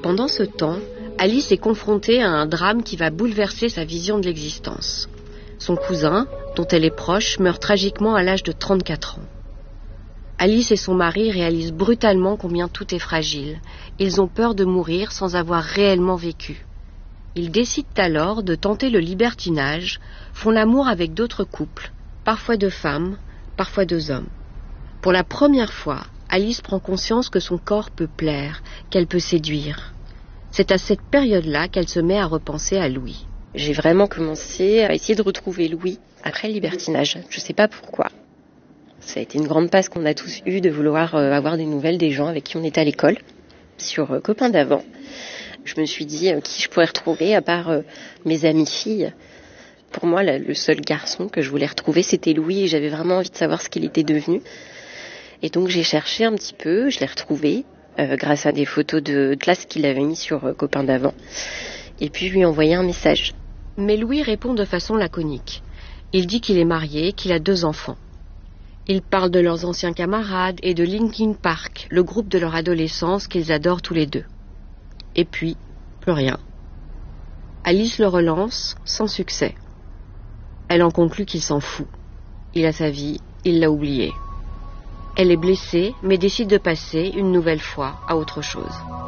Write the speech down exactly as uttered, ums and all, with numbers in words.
Pendant ce temps, Alice est confrontée à un drame qui va bouleverser sa vision de l'existence. Son cousin, dont elle est proche, meurt tragiquement à l'âge de trente-quatre ans. Alice et son mari réalisent brutalement combien tout est fragile. Ils ont peur de mourir sans avoir réellement vécu. Ils décident alors de tenter le libertinage, font l'amour avec d'autres couples, parfois deux femmes, parfois deux hommes. Pour la première fois, Alice prend conscience que son corps peut plaire, qu'elle peut séduire. C'est à cette période-là qu'elle se met à repenser à Louis. J'ai vraiment commencé à essayer de retrouver Louis après le libertinage. Je ne sais pas pourquoi. Ça a été une grande passe qu'on a tous eue de vouloir euh, avoir des nouvelles des gens avec qui on était à l'école. Sur euh, Copains d'avant, je me suis dit euh, qui je pourrais retrouver à part euh, mes amies filles. Pour moi, là, le seul garçon que je voulais retrouver, c'était Louis et j'avais vraiment envie de savoir ce qu'il était devenu. Et donc j'ai cherché un petit peu, je l'ai retrouvé euh, grâce à des photos de classe qu'il avait mis sur euh, Copains d'avant. Et puis je lui ai envoyé un message. Mais Louis répond de façon laconique. Il dit qu'il est marié, qu'il a deux enfants. Ils parlent de leurs anciens camarades et de Linkin Park, le groupe de leur adolescence qu'ils adorent tous les deux. Et puis, plus rien. Alice le relance, sans succès. Elle en conclut qu'il s'en fout. Il a sa vie, il l'a oubliée. Elle est blessée, mais décide de passer, une nouvelle fois, à autre chose.